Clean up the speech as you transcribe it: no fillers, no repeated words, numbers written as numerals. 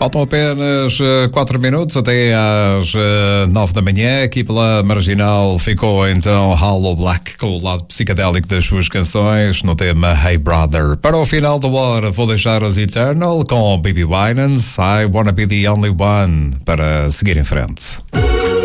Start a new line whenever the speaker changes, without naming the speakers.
Faltam apenas 4 minutos até às 9 da manhã. Aqui pela Marginal ficou então Hollow Black com o lado psicadélico das suas canções no tema Hey Brother. Para o final da hora vou deixar as Eternal com Baby Winans, I Wanna Be The Only One, para seguir em frente.